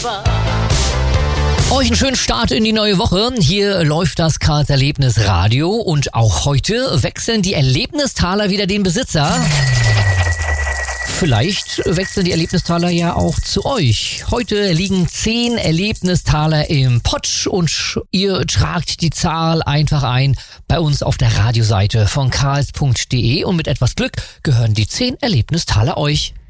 Euch einen schönen Start in die neue Woche. Hier läuft das Karls Erlebnis Radio und auch heute wechseln die Erlebnistaler wieder den Besitzer. Vielleicht wechseln die Erlebnistaler ja auch zu euch. Heute liegen 10 Erlebnistaler im Pott und ihr tragt die Zahl einfach ein bei uns auf der Radioseite von karls.de und mit etwas Glück gehören die 10 Erlebnistaler euch.